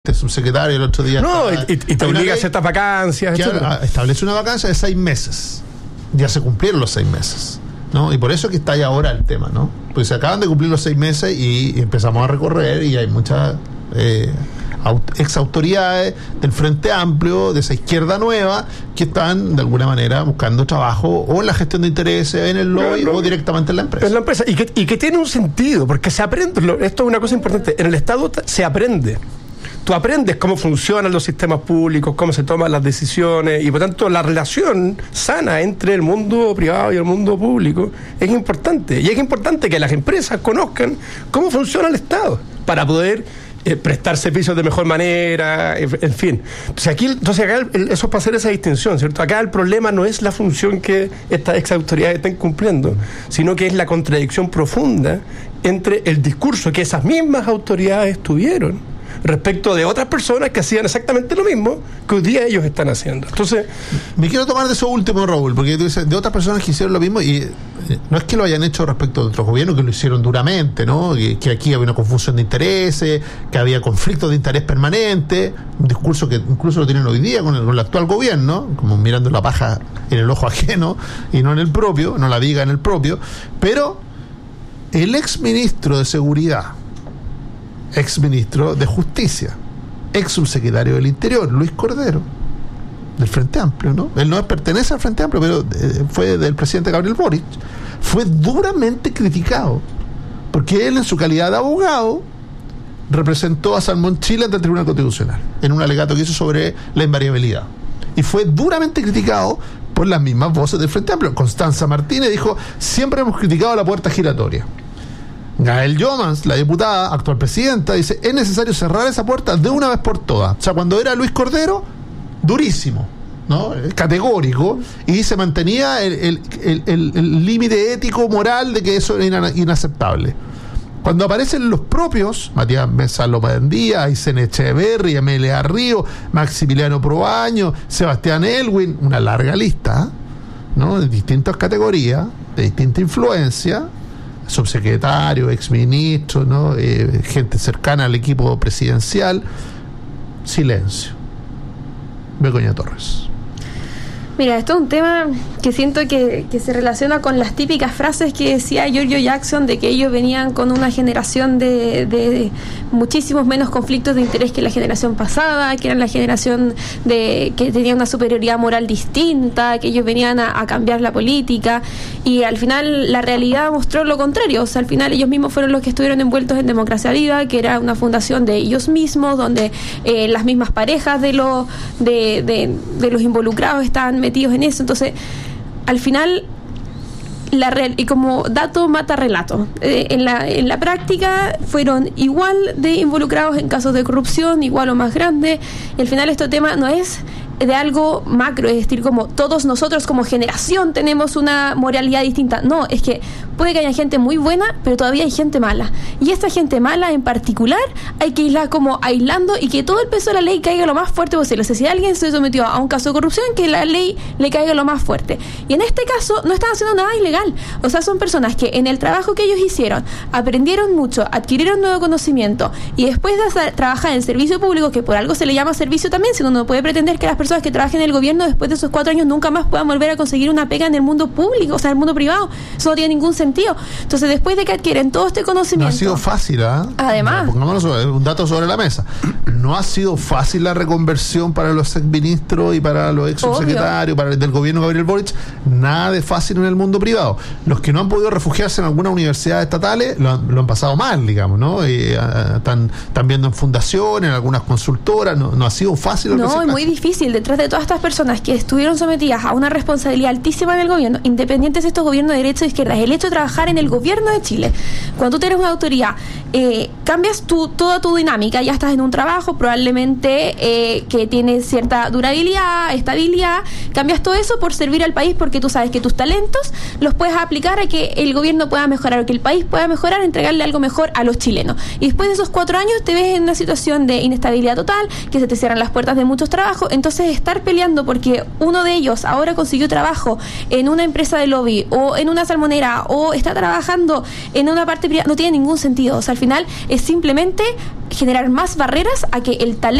subsecretario el otro día. No, y te obliga a ciertas vacancias, etc. Establece una vacancia de 6 meses. Ya se cumplieron los 6 meses, ¿no? Y por eso que está ahí ahora el tema, ¿no? Pues se acaban de cumplir los 6 meses y empezamos a recorrer y hay muchas ex autoridades del Frente Amplio, de esa izquierda nueva, que están de alguna manera buscando trabajo o en la gestión de intereses, en el lobby o directamente en la empresa. En la empresa, y que tiene un sentido, porque se aprende, esto es una cosa importante, en el Estado se aprende. Tú aprendes cómo funcionan los sistemas públicos, cómo se toman las decisiones, y por tanto la relación sana entre el mundo privado y el mundo público es importante. Y es importante que las empresas conozcan cómo funciona el Estado para poder prestar servicios de mejor manera, en fin. Entonces acá eso es para hacer esa distinción, ¿cierto? Acá el problema no es la función que estas ex autoridades estén cumpliendo, sino que es la contradicción profunda entre el discurso que esas mismas autoridades tuvieron respecto de otras personas que hacían exactamente lo mismo que hoy día ellos están haciendo. Entonces, me quiero tomar de eso último, Raúl, porque tú dices, de otras personas que hicieron lo mismo, y no es que lo hayan hecho respecto de otros gobiernos que lo hicieron duramente, ¿no? Que aquí había una confusión de intereses, que había conflictos de interés permanente, un discurso que incluso lo tienen hoy día con el actual gobierno, como mirando la paja en el ojo ajeno y no en el propio, no la viga en el propio. Pero el exministro de Seguridad, exministro de Justicia, ex subsecretario del Interior, Luis Cordero, del Frente Amplio, ¿no? Él no pertenece al Frente Amplio, pero fue del presidente Gabriel Boric, fue duramente criticado, porque él, en su calidad de abogado, representó a Salmón Chile ante el Tribunal Constitucional, en un alegato que hizo sobre la invariabilidad. Y fue duramente criticado por las mismas voces del Frente Amplio. Constanza Martínez dijo: siempre hemos criticado la puerta giratoria. Gael Yomans, la diputada, actual presidenta, dice: es necesario cerrar esa puerta de una vez por todas. O sea, cuando era Luis Cordero, durísimo, ¿no? Categórico, y se mantenía el límite ético, moral de que eso era inaceptable. Cuando aparecen los propios, Matías Mesa Lopandía, Aysén Echeverri, Amelia Río, Maximiliano Proaño, Sebastián Elwin, una larga lista, ¿no? De distintas categorías, de distinta influencia, subsecretario, exministro, ¿no? Gente cercana al equipo presidencial. Silencio. Begoña Torres. Mira, esto es un tema que siento que se relaciona con las típicas frases que decía Giorgio Jackson, de que ellos venían con una generación de muchísimos menos conflictos de interés que la generación pasada, que eran la generación que tenía una superioridad moral distinta, que ellos venían a cambiar la política, y al final la realidad mostró lo contrario. O sea, al final ellos mismos fueron los que estuvieron envueltos en Democracia Viva, que era una fundación de ellos mismos, donde las mismas parejas de los involucrados estaban metidos en eso. Entonces, al final, y como dato mata relato. En la práctica fueron igual de involucrados en casos de corrupción, igual o más grande, y al final este tema no es de algo macro, es decir, como todos nosotros como generación tenemos una moralidad distinta. No, es que puede que haya gente muy buena, pero todavía hay gente mala. Y esta gente mala en particular hay que irla como aislando y que todo el peso de la ley caiga lo más fuerte posible. O sea, si alguien se sometió a un caso de corrupción, que la ley le caiga lo más fuerte. Y en este caso no están haciendo nada ilegal. O sea, son personas que en el trabajo que ellos hicieron aprendieron mucho, adquirieron nuevo conocimiento, y después de trabajar en servicio público, que por algo se le llama servicio también, si uno no puede pretender que las personas que trabajen en el gobierno después de esos 4 años nunca más puedan volver a conseguir una pega en el mundo público, o sea, en el mundo privado. Eso no tiene ningún sentido. Entonces, después de que adquieren todo este conocimiento... No ha sido fácil, ¿eh? Además... Pongámonos un dato sobre la mesa. No ha sido fácil la reconversión para los exministros y para los ex subsecretarios, para el del gobierno Gabriel Boric. Nada de fácil en el mundo privado. Los que no han podido refugiarse en algunas universidades estatales lo han pasado mal, digamos, ¿no? Están viendo en fundaciones, en algunas consultoras. No ha sido fácil. No, es muy difícil. Detrás de todas estas personas que estuvieron sometidas a una responsabilidad altísima en el gobierno, independientes de estos gobiernos de derecha o de izquierda, es el hecho de trabajar en el gobierno de Chile. Cuando tú tienes una autoridad, cambias toda tu dinámica, ya estás en un trabajo probablemente que tiene cierta durabilidad, estabilidad, cambias todo eso por servir al país, porque tú sabes que tus talentos los puedes aplicar a que el gobierno pueda mejorar, o que el país pueda mejorar, entregarle algo mejor a los chilenos. Y después de esos 4 años te ves en una situación de inestabilidad total, que se te cierran las puertas de muchos trabajos. Entonces, estar peleando porque uno de ellos ahora consiguió trabajo en una empresa de lobby o en una salmonera o está trabajando en una parte privada no tiene ningún sentido. O sea, al final es simplemente generar más barreras a que el talento